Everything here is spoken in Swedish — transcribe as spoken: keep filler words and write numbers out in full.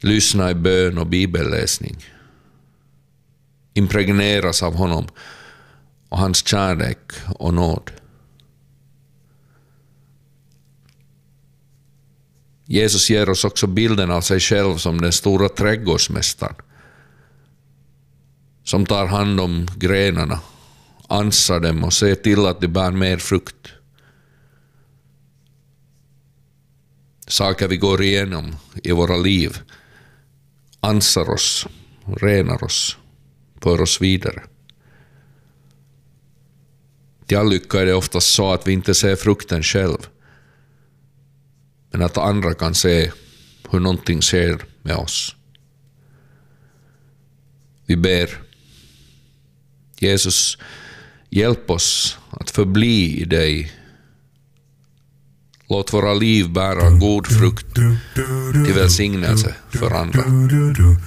lyssna i bön och bibelläsning, impregneras av honom och hans kärlek och nåd. Jesus ger oss också bilden av sig själv som den stora trädgårdsmästaren som tar hand om grenarna, ansar dem och ser till att de bär mer frukt. Saker vi går igenom i våra liv ansar oss, renar oss, för oss vidare. Till all lycka är det oftast så att vi inte ser frukten själv, men att andra kan se hur någonting sker med oss. Vi ber: Jesus, hjälp oss att förbli i dig. Låt våra liv bära god frukt till välsignelse för andra.